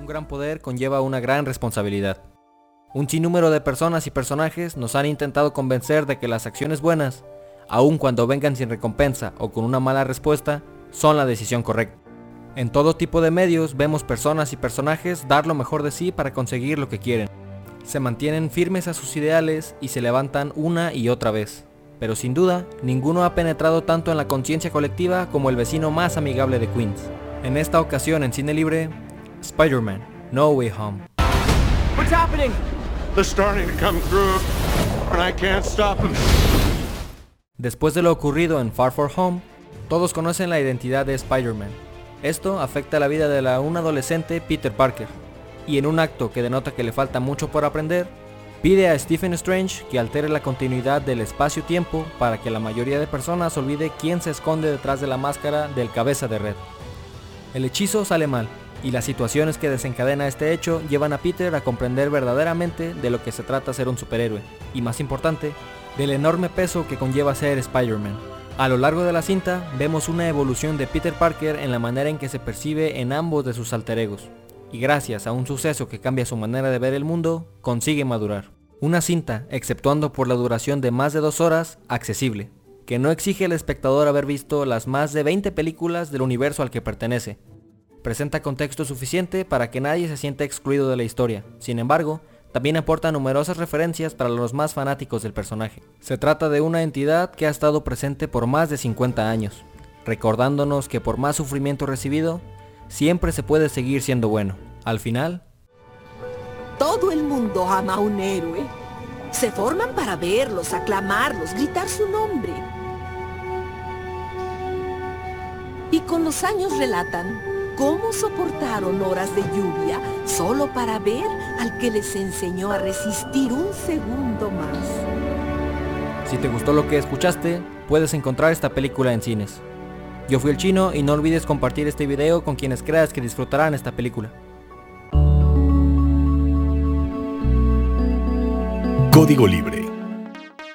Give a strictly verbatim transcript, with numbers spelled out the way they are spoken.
Un gran poder conlleva una gran responsabilidad. Un sinnúmero de personas y personajes nos han intentado convencer de que las acciones buenas, aun cuando vengan sin recompensa o con una mala respuesta, son la decisión correcta. En todo tipo de medios vemos personas y personajes dar lo mejor de sí para conseguir lo que quieren. Se mantienen firmes a sus ideales y se levantan una y otra vez. Pero sin duda, ninguno ha penetrado tanto en la conciencia colectiva como el vecino más amigable de Queens. En esta ocasión en Cine Libre, Spider-Man: No Way Home. What's happening? They're starting to come through, and I can't stop them. Después de lo ocurrido en Far From Home, todos conocen la identidad de Spider-Man. Esto afecta la vida de la, un adolescente Peter Parker, y en un acto que denota que le falta mucho por aprender, pide a Stephen Strange que altere la continuidad del espacio-tiempo para que la mayoría de personas olvide quién se esconde detrás de la máscara del Cabeza de Red. El hechizo sale mal, y las situaciones que desencadena este hecho llevan a Peter a comprender verdaderamente de lo que se trata ser un superhéroe, y más importante, del enorme peso que conlleva ser Spider-Man. A lo largo de la cinta, vemos una evolución de Peter Parker en la manera en que se percibe en ambos de sus alter egos, y gracias a un suceso que cambia su manera de ver el mundo, consigue madurar. Una cinta, exceptuando por la duración de más de dos horas, accesible, que no exige al espectador haber visto las más de veinte películas del universo al que pertenece. Presenta contexto suficiente para que nadie se sienta excluido de la historia, sin embargo, también aporta numerosas referencias para los más fanáticos del personaje. Se trata de una entidad que ha estado presente por más de cincuenta años, recordándonos que por más sufrimiento recibido, siempre se puede seguir siendo bueno. Al final, todo el mundo ama a un héroe. Se forman para verlos, aclamarlos, gritar su nombre. Y con los años relatan cómo soportaron horas de lluvia solo para ver al que les enseñó a resistir un segundo más. Si te gustó lo que escuchaste, puedes encontrar esta película en cines. Yo fui el Chino y no olvides compartir este video con quienes creas que disfrutarán esta película. Código Libre